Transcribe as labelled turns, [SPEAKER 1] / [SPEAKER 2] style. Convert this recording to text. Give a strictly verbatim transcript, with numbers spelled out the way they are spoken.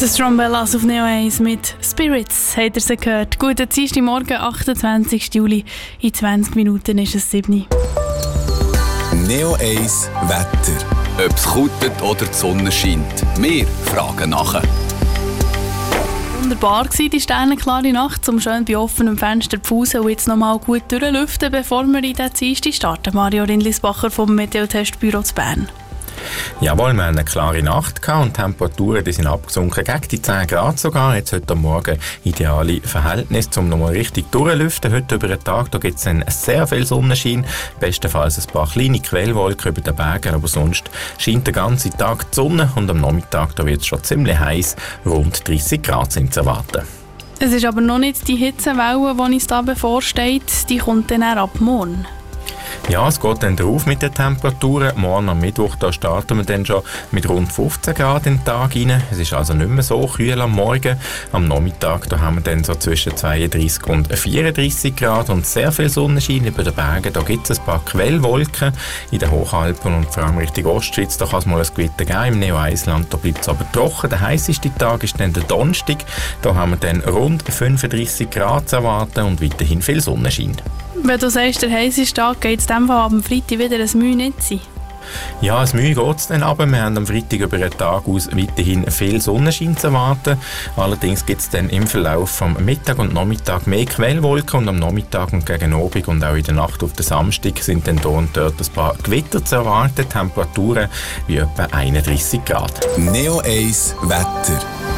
[SPEAKER 1] The Strumbellas auf Neo eins mit Spirits, habt ihr sie gehört. Guten Dienstagmorgen, achtundzwanzigsten Juli. In zwanzig Minuten ist es sieben.
[SPEAKER 2] Neo eins Wetter.
[SPEAKER 3] Ob es kutet oder die Sonne scheint, wir fragen nachher.
[SPEAKER 1] Wunderbar war die sternenklare Nacht, um schön bei offenem Fenster zu Hause und jetzt noch mal gut durchlüften, bevor wir in den Dienstag starten. Mario Rindlisbacher vom Meteotestbüro zu Bern.
[SPEAKER 4] Jawohl, wir hatten eine klare Nacht gehabt und die Temperaturen die sind abgesunken gegen die zehn Grad sogar. Jetzt heute Morgen ideale Verhältnisse, um nochmal richtig durchlüften. Heute über den Tag gibt es sehr viel Sonnenschein, bestenfalls ein paar kleine Quellwolken über den Bergen, aber sonst scheint den ganzen Tag die Sonne und am Nachmittag wird es schon ziemlich heiß, rund dreissig Grad sind zu erwarten.
[SPEAKER 1] Es ist aber noch nicht die Hitzewelle, die uns da bevorsteht, die kommt dann auch ab morgen.
[SPEAKER 4] Ja, es geht dann drauf mit den Temperaturen. Morgen am Mittwoch da starten wir dann schon mit rund fünfzehn Grad in den Tag rein. Es ist also nicht mehr so kühl am Morgen. Am Nachmittag da haben wir dann so zwischen zweiunddreissig und vierunddreissig Grad und sehr viel Sonnenschein über den Bergen. Da gibt es ein paar Quellwolken in den Hochalpen und vor allem Richtung Ostschweiz. Da kann es mal ein Gewitter geben im Neo-Eisland. Da bleibt es aber trocken. Der heisseste Tag ist dann der Donnerstag. Da haben wir dann rund fünfunddreissig Grad zu erwarten und weiterhin viel Sonnenschein.
[SPEAKER 1] Wenn du sagst, der heisseste Tag, geht es dem Fall am Freitag wieder ein Mühe nicht sein?
[SPEAKER 4] Ja, als Mühe geht es dann aber. Wir haben am Freitag über den Tag aus weiterhin viel Sonnenschein zu erwarten. Allerdings gibt es dann im Verlauf vom Mittag und Nachmittag mehr Quellwolken und am Nachmittag und gegen Abend und auch in der Nacht auf den Samstag sind dann hier und dort ein paar Gewitter zu erwarten. Temperaturen wie etwa einunddreissig Grad.
[SPEAKER 2] Neo eins Wetter.